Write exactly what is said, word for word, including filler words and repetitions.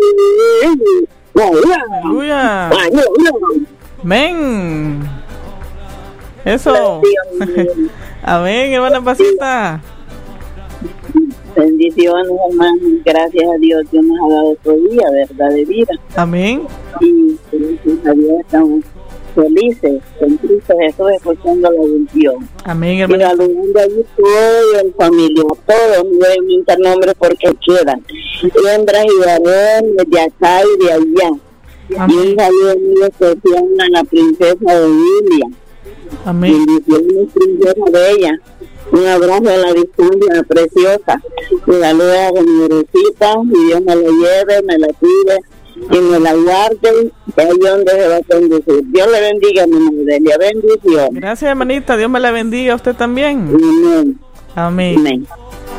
Aleluya. Amén. Eso. Amén, hermana Pasita. Bendiciones, hermano. Gracias a Dios, Dios nos ha dado otro día, verdad, de vida. Amén. Y gracias a Dios estamos felices, con Cristo Jesús, escuchando la bendición. Amén, hermano. Y saludando allí todo el familia, todos, no voy a inventar nombres porque quieran. Hembras y varones de acá y de allá. Amén. Y un saludo muy especial a la princesa de Biblia. Amén. Bendiciones, princesa bella. Un abrazo a la distancia preciosa. Y saluda a mi Rosita, y Dios me la lleve, me la cuide y me la guarde, que ahí donde se va a conducir. Dios le bendiga, mi Delia. Bendición. Gracias, hermanita. Dios me la bendiga a usted también. Amén. Amén. Amén.